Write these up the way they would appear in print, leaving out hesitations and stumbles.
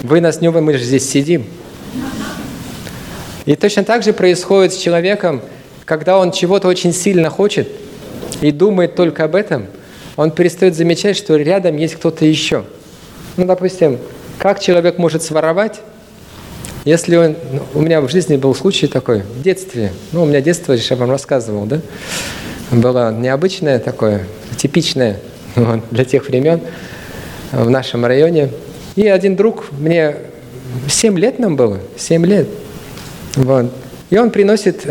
Вы нас не увидите, мы же здесь сидим. И точно так же происходит с человеком, когда он чего-то очень сильно хочет и думает только об этом, он перестает замечать, что рядом есть кто-то еще. Ну, допустим, как человек может своровать, если он... у меня в жизни был случай такой, в детстве. У меня детство, я вам рассказывал, да? Было необычное такое, типичное для тех времен в нашем районе. И один друг, мне 7 лет нам было, 7 лет. Вот. И он приносит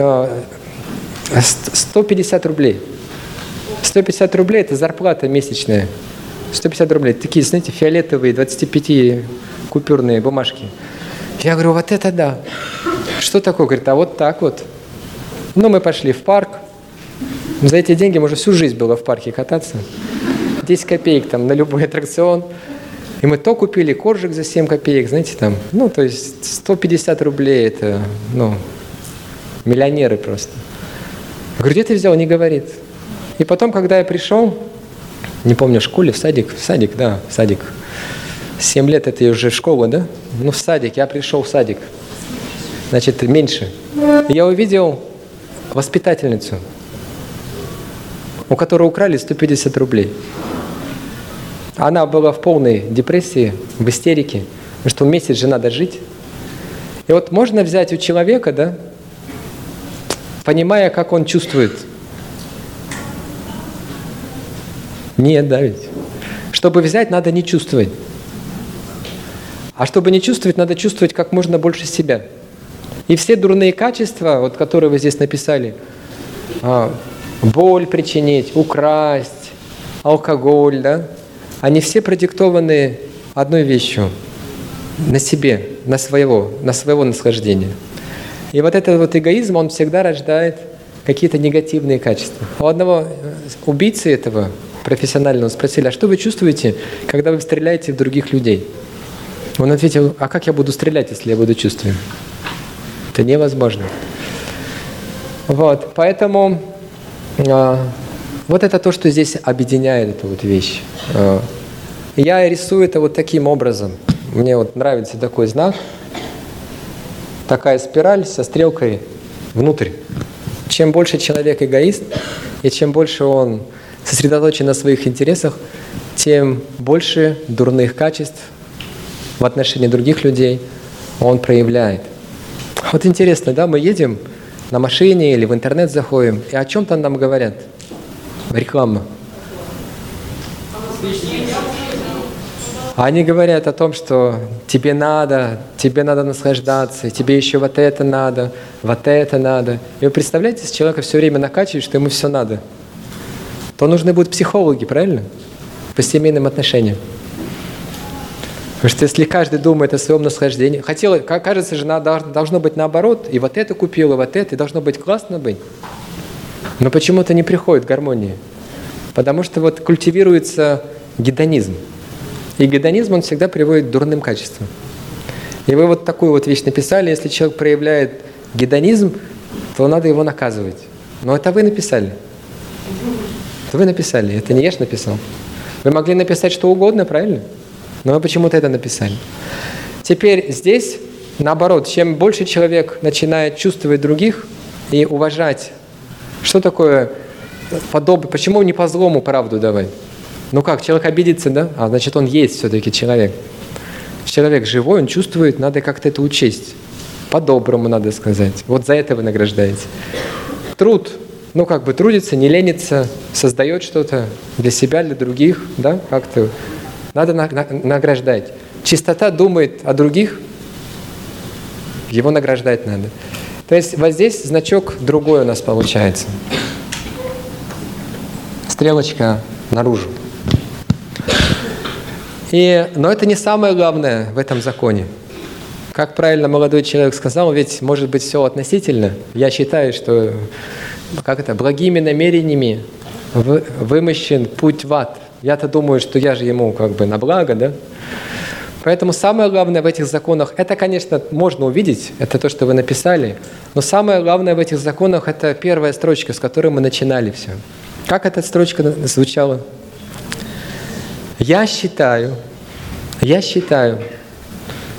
150 рублей. 150 рублей – это зарплата месячная. 150 рублей. Такие, знаете, фиолетовые 25-купюрные бумажки. Я говорю, вот это да. Что такое? Говорит, а вот так вот. Мы пошли в парк. За эти деньги можно всю жизнь было в парке кататься. 10 копеек там на любой аттракцион. И мы то купили коржик за 7 копеек, знаете, там. То есть 150 рублей – это, миллионеры просто. Я говорю, где ты взял? Не говорит. И потом, когда я пришел, не помню, в школе, в садик, 7 лет это уже школа, да? В садик, я пришел в садик, значит, меньше. И я увидел воспитательницу, у которой украли 150 рублей. Она была в полной депрессии, в истерике, потому что месяц же надо жить. И вот можно взять у человека, да, понимая, как он чувствует. Нет, да ведь. Чтобы взять, надо не чувствовать. А чтобы не чувствовать, надо чувствовать как можно больше себя. И все дурные качества, которые вы здесь написали, боль причинить, украсть, алкоголь, да, они все продиктованы одной вещью – на себе, на своего наслаждения. И вот этот эгоизм, он всегда рождает какие-то негативные качества. У одного убийцы этого профессионального спросили, а что вы чувствуете, когда вы стреляете в других людей? Он ответил, а как я буду стрелять, если я буду чувствовать? Это невозможно. Поэтому вот это то, что здесь объединяет эту вещь. Я рисую это таким образом. Мне нравится такой знак, такая спираль со стрелкой внутрь. Чем больше человек эгоист, и чем больше он сосредоточен на своих интересах, тем больше дурных качеств в отношении других людей он проявляет. Интересно, да, мы едем на машине или в интернет заходим, и о чем-то нам говорят. Реклама. Они говорят о том, что тебе надо наслаждаться, тебе еще вот это надо. И вы представляете, если человека все время накачивает, что ему все надо, то нужны будут психологи, правильно? По семейным отношениям. Потому что если каждый думает о своем наслаждении, кажется же, должно быть наоборот, и вот это купил, и вот это, и должно быть классно быть. Но почему-то не приходит гармония. Потому что культивируется гедонизм. И гедонизм, он всегда приводит к дурным качествам. И вы такую вещь написали, если человек проявляет гедонизм, то надо его наказывать. Но это вы написали. Это вы написали, это не я ж написал. Вы могли написать что угодно, правильно? Но вы почему-то это написали. Теперь здесь, наоборот, чем больше человек начинает чувствовать других и уважать, что такое подобное, почему не по злому правду давать? Человек обидится, да? Значит, он есть все-таки человек. Человек живой, он чувствует, надо как-то это учесть. По-доброму надо сказать. За это вы награждаете. Труд. Трудится, не ленится, создает что-то для себя, для других, да? Как-то надо награждать. Чистота думает о других, его награждать надо. То есть здесь значок другой у нас получается. Стрелочка наружу. Но это не самое главное в этом законе. Как правильно молодой человек сказал, ведь может быть все относительно. Я считаю, что благими намерениями вымощен путь в ад. Я-то думаю, что я же ему на благо, да? Поэтому самое главное в этих законах, это, конечно, можно увидеть, это то, что вы написали, но самое главное в этих законах, это первая строчка, с которой мы начинали все. Как эта строчка звучала? Я считаю,